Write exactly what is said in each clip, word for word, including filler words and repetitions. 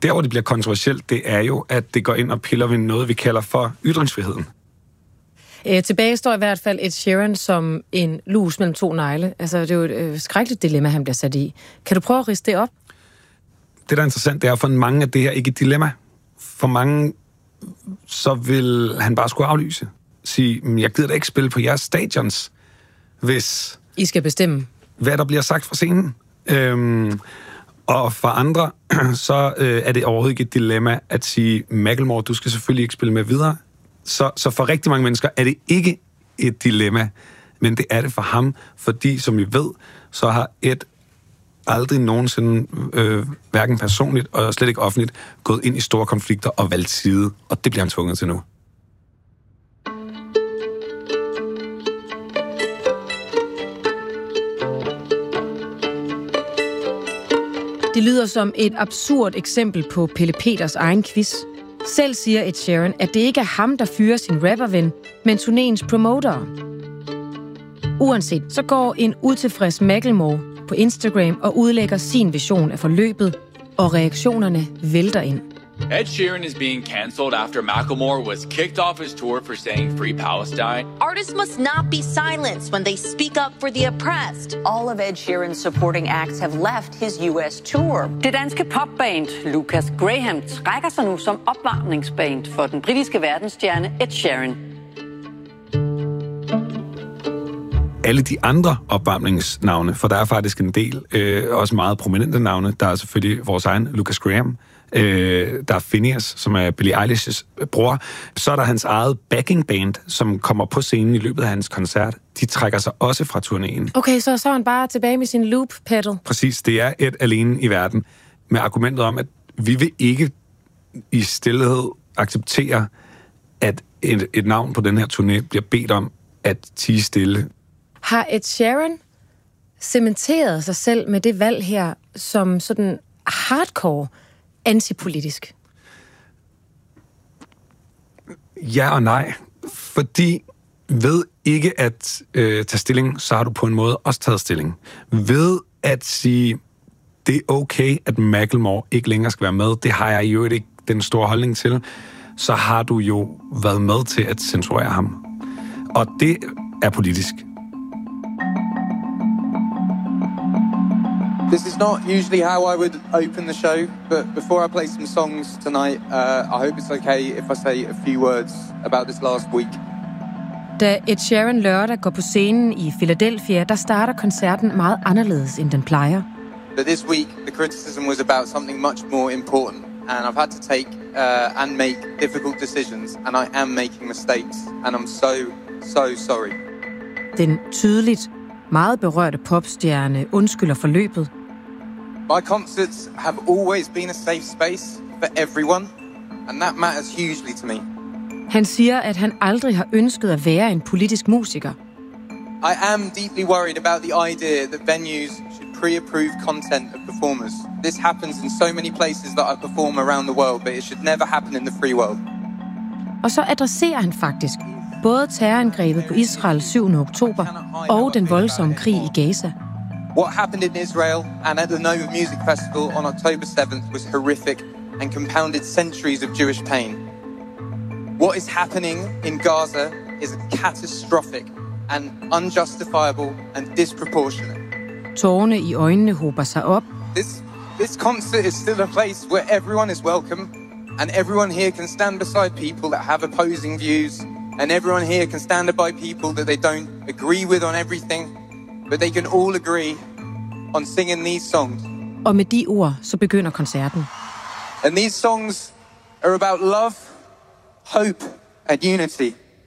Der, hvor det bliver kontroversielt, det er jo, at det går ind og piller ved noget, vi kalder for ytringsfriheden. Øh, tilbage står i hvert fald Ed Sheeran som en lus mellem to negle. Altså, det er jo et øh, skrækkeligt dilemma, han bliver sat i. Kan du prøve at riste det op? Det, der er interessant, det er, for mange af det her ikke et dilemma. For mange, så vil han bare skulle aflyse. Sige, jeg gider da ikke spille på jeres stadions, hvis... I skal bestemme. Hvad der bliver sagt fra scenen. Øhm, og for andre, så øh, er det overhovedet ikke et dilemma at sige, Macklemore, du skal selvfølgelig ikke spille med videre. Så, så for rigtig mange mennesker er det ikke et dilemma, men det er det for ham, fordi, som vi ved, så har Ed aldrig nogensinde, øh, hverken personligt og slet ikke offentligt, gået ind i store konflikter og valgt side, og det bliver han tvunget til nu. Det lyder som et absurd eksempel på Pelle Peters egen quiz. Selv siger Ed Sheeran, at det ikke er ham, der fyrer sin rapperven, men turnéens promoter. Uanset, så går en utilfreds Macklemore på Instagram og udlægger sin vision af forløbet, og reaktionerne vælter ind. Ed Sheeran is being cancelled after Macklemore was kicked off his tour for saying Free Palestine. Artists must not be silenced when they speak up for the oppressed. All of Ed Sheeran's supporting acts have left his U S tour. Det danske popband Lucas Graham trækker sig nu som opvarmningsband for den britiske verdensstjerne Ed Sheeran. Alle de andre opvarmningsnavne, for der er faktisk en del, øh, også meget prominente navne. Der er selvfølgelig vores egen Lucas Graham. Øh, der er Phineas, som er Billie Eilish's bror. Så er der hans eget backing band, som kommer på scenen i løbet af hans koncert. De trækker sig også fra turnéen. Okay, så så er han bare tilbage med sin loop pedal. Præcis, det er et alene i verden. Med argumentet om, at vi vil ikke i stilhed acceptere, at et, et navn på den her turné bliver bedt om at tie stille. Har Ed Sheeran cementeret sig selv med det valg her som sådan hardcore antipolitisk? Ja og nej. Fordi ved ikke at øh, tage stilling, så har du på en måde også taget stilling. Ved at sige, det er okay, at Macklemore ikke længere skal være med, det har jeg jo ikke den store holdning til, så har du jo været med til at censurere ham. Og det er politisk. This is not usually how I would open the show, but before I play some songs tonight, uh, I hope it's okay if I say a few words about this last week. Da Ed Sheeran lørdag går på scenen i Philadelphia, der starter koncerten meget anderledes, end den plejer. But this week, the criticism was about something much more important, and I've had to take uh, and make difficult decisions, and I am making mistakes, and I'm so, so sorry. Den tydeligt meget berørte popstjerne undskylder forløbet. My concerts have always been a safe space for everyone, and that matters hugely to me. Han siger, at han aldrig har ønsket at være en politisk musiker. I am deeply worried about the idea that venues should pre-approve content of performers. This happens in so many places that I perform around the world, but it should never happen in the free world. Og så adresserer han faktisk både terrorangrebet på Israel syvende oktober og den voldsomme krig i Gaza. What happened in Israel and at the Nova Music Festival on October seventh was horrific and compounded centuries of Jewish pain. What is happening in Gaza is catastrophic and unjustifiable and disproportionate. Tårerne i øjnene hober sig op. This, this concert is still a place where everyone is welcome and everyone here can stand beside people that have opposing views and everyone here can stand by people that they don't agree with on everything, but they can all agree on singing these songs. Og med de ord, så begynder koncerten. And these songs are about love, hope and unity.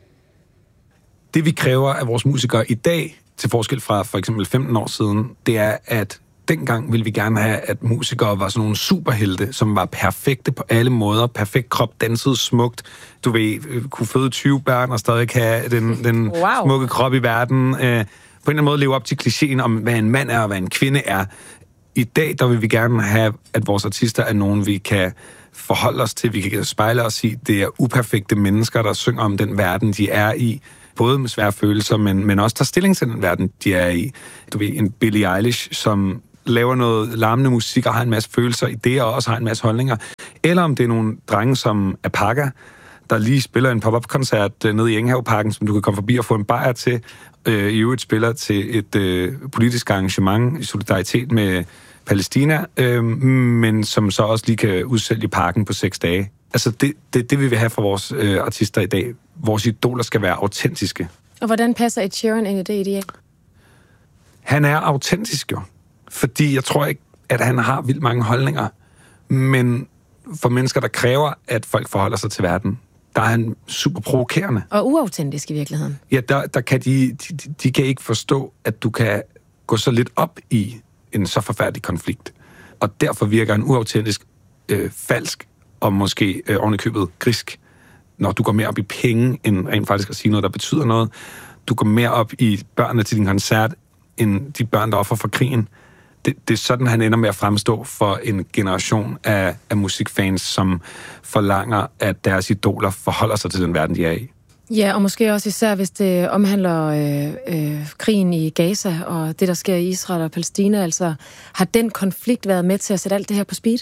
Det vi kræver af vores musikere i dag, til forskel fra for eksempel femten år siden, det er, at dengang ville vi gerne have, at musikere var sådan nogle superhelte, som var perfekte på alle måder. Perfekt krop, dansede smukt. Du ved, kunne føde tyve børn og stadig have den, den wow. smukke krop i verden. Øh, på en eller anden måde leve op til klichéen om, hvad en mand er og hvad en kvinde er. I dag, der vil vi gerne have, at vores artister er nogen, vi kan forholde os til. Vi kan spejle os i. Det er uperfekte mennesker, der synger om den verden, de er i. Både med svære følelser, men, men også tager stilling til den verden, de er i. Du ved, en Billie Eilish, som laver noget larmende musik og har en masse følelser, idéer og også har en masse holdninger. eller om det er nogle drenge som Apaka, der lige spiller en pop-up-koncert nede i Enghaveparken, som du kan komme forbi og få en bajer til. Øh, I øvrigt spiller til et øh, politisk arrangement i solidaritet med Palæstina, øh, men som så også lige kan udsælge parken på seks dage. Altså, det, det, det vi vil have fra vores øh, artister i dag. Vores idoler skal være autentiske. Og hvordan passer Ed Sheeran ind i det ideal? Han er autentisk jo, fordi jeg tror ikke, at han har vildt mange holdninger, men for mennesker, der kræver, at folk forholder sig til verden, der er han super provokerende. Og uautentisk i virkeligheden. Ja, der, der kan de, de, de kan ikke forstå, at du kan gå så lidt op i en så forfærdelig konflikt. Og derfor virker en uautentisk, øh, falsk og måske øh, ovenikøbet grisk, når du går mere op i penge, end rent faktisk at sige noget, der betyder noget. Du går mere op i børnene til din koncert, end de børn, der offer for krigen. Det, det er sådan, han ender med at fremstå for en generation af, af musikfans, som forlanger, at deres idoler forholder sig til den verden, de er i. Ja, og måske også især, hvis det omhandler øh, øh, krigen i Gaza og det, der sker i Israel og Palæstina. Altså, har den konflikt været med til at sætte alt det her på speed?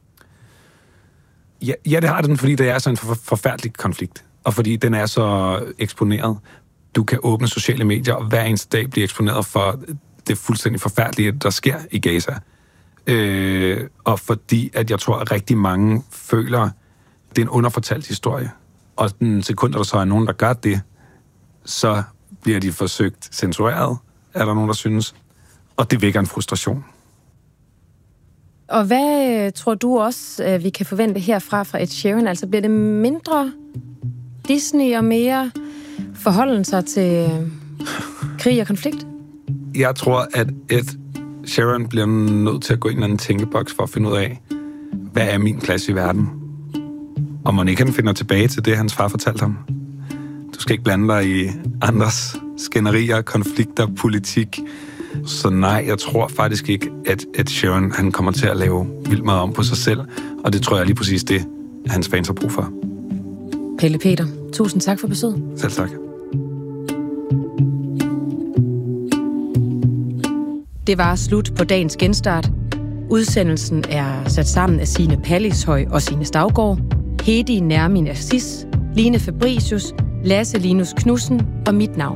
Ja, ja det har den, fordi det er så en for, forfærdelig konflikt, og fordi den er så eksponeret. Du kan åbne sociale medier, og hver eneste dag blive eksponeret for det fuldstændig forfærdelige, der sker i Gaza. Øh, og fordi, at jeg tror, at rigtig mange føler, det er en underfortalt historie. Og den sekund, der så er nogen, der gør det, så bliver de forsøgt censureret, er der nogen, der synes. Og det vækker en frustration. Og hvad tror du også, vi kan forvente herfra fra Ed Sheeran? Altså bliver det mindre Disney og mere forholden sig til krig og konflikt? Jeg tror, at Ed Sheeran bliver nødt til at gå ind i en anden tænkeboks for at finde ud af, hvad er min plads i verden? Og man ikke kan finde tilbage til det, hans far fortalte ham. Du skal ikke blande dig i andres skænderier, konflikter, politik. Så nej, jeg tror faktisk ikke, at Ed Sheeran han kommer til at lave vildt meget om på sig selv. Og det tror jeg lige præcis det, hans fans har brug for. Pelle Peter, tusind tak for besøget. Selv tak. Det var slut på dagens genstart. Udsendelsen er sat sammen af Signe Pallishøj og Signe Stavgaard, Hedi Nermin Assis, Line Fabricius, Lasse Linus Knudsen og mit navn